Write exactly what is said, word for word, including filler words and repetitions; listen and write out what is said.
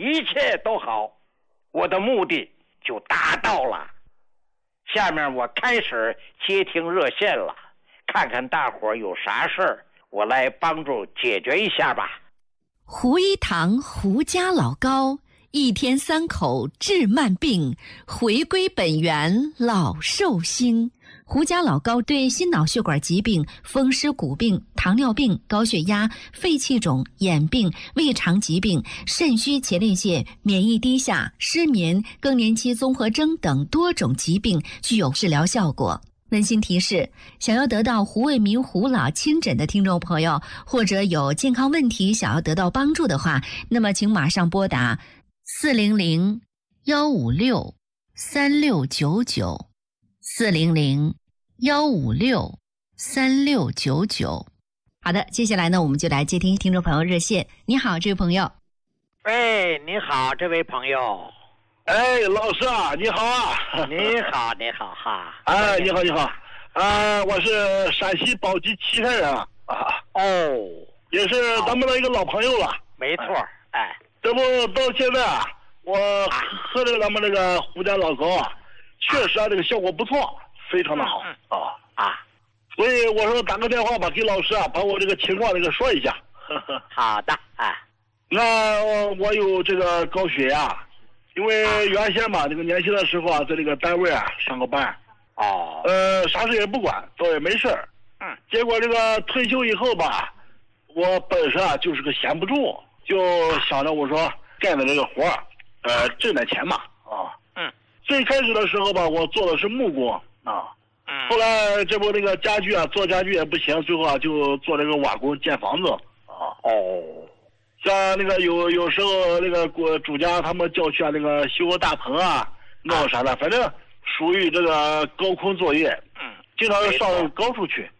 一切都好，我的目的就达到了。下面我开始接听热线了，看看大伙有啥事儿，我来帮助解决一下吧。 胡一堂胡家老高，一天三口治慢病，回归本源老寿星。胡家老高对心脑血管疾病、风湿骨病、糖尿病、高血压、肺气肿、眼病、胃肠疾病、肾虚前列腺、免疫低下、失眠、更年期综合征等多种疾病具有治疗效果。温馨提示：想要得到胡卫民胡老亲诊的听众朋友，或者有健康问题想要得到帮助的话，那么请马上拨打四零零幺五六三六九九四零零幺五六三六九九。好的，接下来呢，我们就来接听听众朋友热线。你好，这位朋友。 喂，你好，这位朋友。 哎，老师啊，你好啊！ 你好，你好哈！ 哎，你好，你好，啊，我是陕西宝鸡祁县人啊， 哦， 也是咱们的一个老朋友了。 没错，哎， 这不到现在啊，我喝这个咱们这个胡家老高啊，确实啊，这个效果不错，非常的好啊啊， 所以我说打个电话吧，给老师啊，把我这个情况这个说一下。 好的，哎， 那我有这个高血压。因为原先嘛，这个年轻的时候啊，在这个单位啊上个班， 哦， 呃，啥事也不管，倒也没事儿。 嗯， 结果这个退休以后吧，我本身啊就是个闲不住，就想着我说干的这个活儿，呃，挣点钱嘛，啊， 嗯， 最开始的时候吧，我做的是木工啊， 嗯， 后来这不那个家具啊，做家具也不行，最后啊就做这个瓦工建房子啊， 哦。 像那个有有时候那个国主家他们叫去啊，那个修个大棚啊，弄啥的，反正属于这个高空作业， 嗯， 经常上高处去